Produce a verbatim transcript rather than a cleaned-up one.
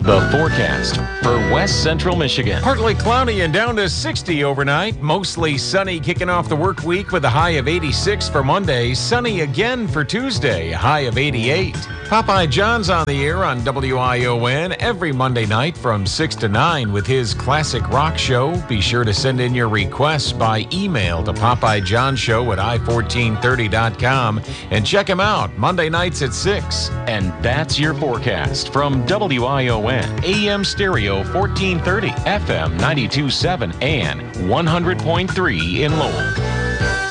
The forecast for West Central Michigan. Partly cloudy and down to sixty overnight. Mostly sunny kicking off the work week with a high of eighty-six for Monday. Sunny again for Tuesday, a high of eighty-eight. Popeye John's on the air on W I O N every Monday night from six to nine with his classic rock show. Be sure to send in your requests by email to Popeye John Show at i fourteen thirty dot com and check him out Monday nights at six. And that's your forecast from W I O N, A M Stereo fourteen thirty, F M ninety-two point seven, and one hundred point three in Lowell.